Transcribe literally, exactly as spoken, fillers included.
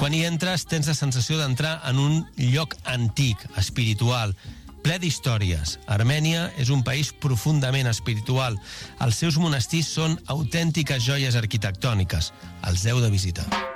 Quan hi entres tens la sensació d'entrar en un lloc antic, espiritual, ple d'històries. Armènia és un país profundament espiritual. Els seus monestirs són autèntiques joies arquitectòniques. Els heu de visitar.